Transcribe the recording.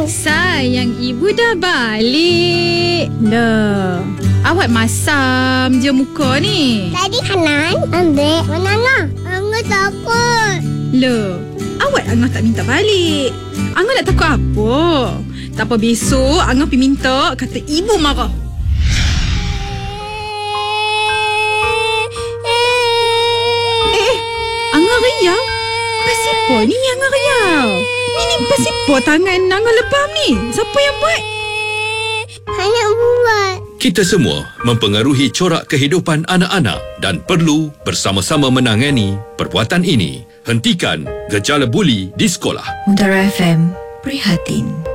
Sayang, ibu dah balik. Loh, awak masam je muka ni. Tadi Hanan ambil banana. Angah takut. Loh, awak Angah tak minta balik. Angah nak takut apa? Tak apa, besok Angah pergi minta, kata ibu marah. Angah riau? Pasipo ni Angah riau? Ini pasipo tangan Angah lebam ni? Siapa yang buat? Hanan buat. Kita semua mempengaruhi corak kehidupan anak-anak dan perlu bersama-sama menangani perbuatan ini. Hentikan gejala buli di sekolah. Muntara FM, prihatin.